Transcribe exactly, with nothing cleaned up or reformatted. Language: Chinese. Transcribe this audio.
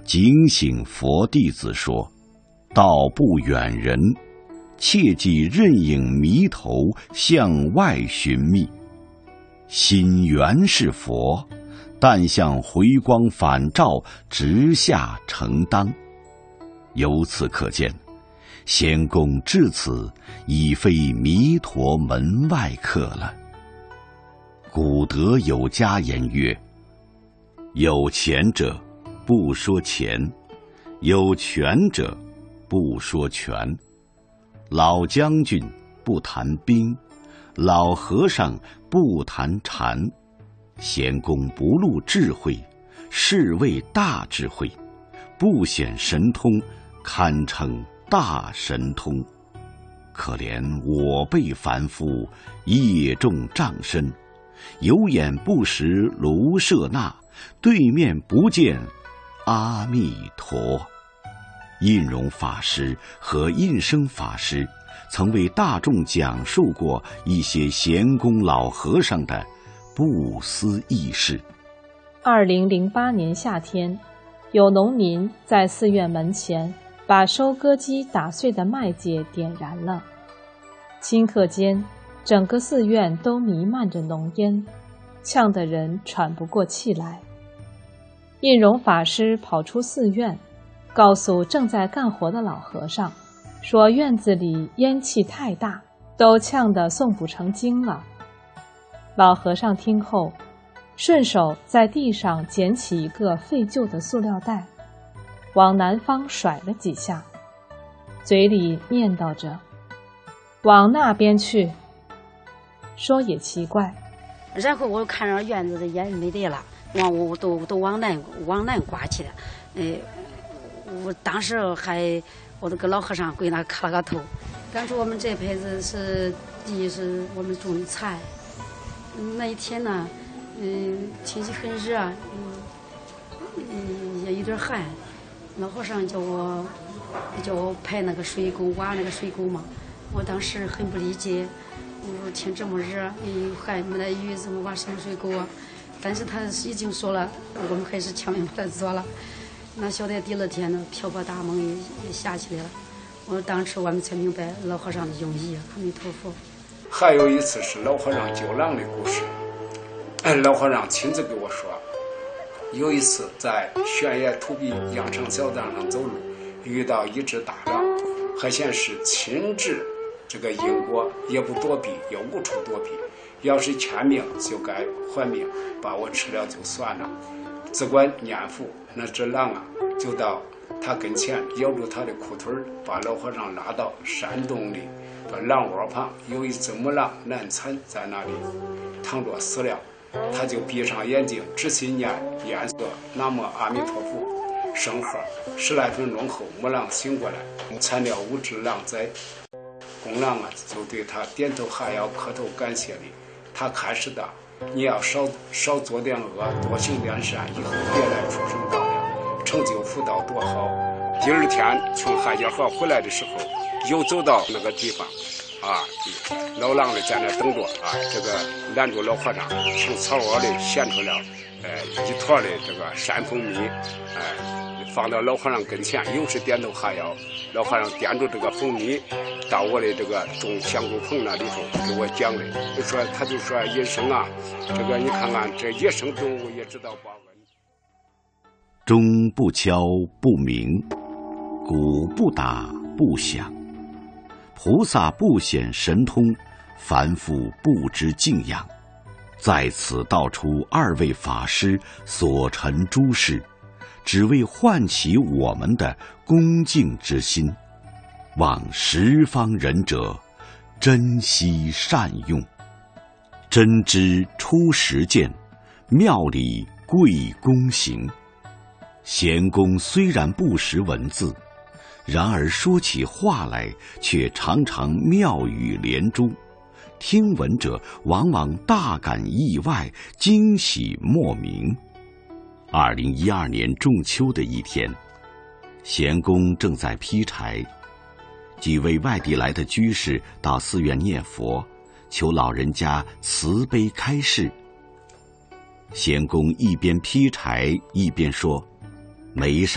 警醒佛弟子说：道不远人，切忌任影迷头向外寻觅。心原是佛，但向回光返照，直下承当。由此可见，仙公至此已非弥陀门外客了。古德有家言曰：有钱者不说钱，有权者不说权。老将军不谈兵，老和尚不谈禅。仙公不露智慧，是谓大智慧；不显神通，堪称大神通。可怜我辈凡夫，业重障身，有眼不识卢舍那，对面不见阿弥陀。印容法师和印生法师曾为大众讲述过一些贤公老和尚的不思议事。 二零零八年夏天，有农民在寺院门前把收割机打碎的麦秸点燃了，顷刻间，整个寺院都弥漫着浓烟，呛得人喘不过气来。印容法师跑出寺院，告诉正在干活的老和尚，说院子里烟气太大，都呛得诵不成经了。老和尚听后，顺手在地上捡起一个废旧的塑料袋，往南方甩了几下，嘴里念叨着：往那边去。说也奇怪， 然后我看着院子的烟没得了，往我都都往南往南刮去了。呃，我当时还我那个老和尚跪那磕了个头。当初我们这辈子是地是我们种的菜，那一天呢，嗯，天气很热，嗯，嗯也有点寒。老和尚叫我叫我排那个水沟，挖那个水沟嘛。我当时很不理解，我说天这么热，哎，还没得雨，怎么挖什么水沟啊？但是他已经说了，我们还是强行把它做了。那晓得第二天呢，瓢泼大梦也也下起来了。我当时我们才明白老和尚的用意，阿弥陀佛。 还有一次是老和尚救狼的故事，老和尚亲自给我说，有一次在悬崖土壁羊肠小道上走路，遇到一只大狼，还显示亲至这个因果，也不躲避，也无处躲避，要是欠命就该还命，把我吃了就算了。只管念佛，那只狼啊就到他跟前，咬住他的裤腿，把老和尚拉到山洞里，把狼窝旁有一只母狼难产在那里躺着死了。他就闭上眼睛，仔细念念诵南无阿弥陀佛圣号。十来分钟后，母狼醒过来，产了五只狼崽。公狼啊就对他点头哈腰，磕头感谢你。他开始的，你要少少做点恶，多行点善，以后别来畜生道了，成就福道多好。第二天从海家河回来的时候，又走到那个地方，啊，老狼的在那等着啊，这个拦住老和尚，从草窝里衔出了呃一坨的这个山蜂蜜，哎、呃，放到老和尚跟前，又是点头哈腰。老和尚掂住这个蜂蜜，到我的这个种香菇棚那里头给我讲的，就说他就说医生啊，这个你看看这野生动物也知道报恩。 钟不敲不鸣，鼓不打不响，菩萨不显神通，凡夫不知敬仰。在此道出二位法师所陈诸事，只为唤起我们的恭敬之心，望十方仁者珍惜善用。真知出实践，妙理贵躬行。贤公虽然不识文字，然而说起话来却常常妙语连珠，听闻者往往大感意外，惊喜莫名。二零一二年仲秋的一天，贤公正在劈柴，几位外地来的居士到寺院念佛，求老人家慈悲开示。贤公一边劈柴一边说：没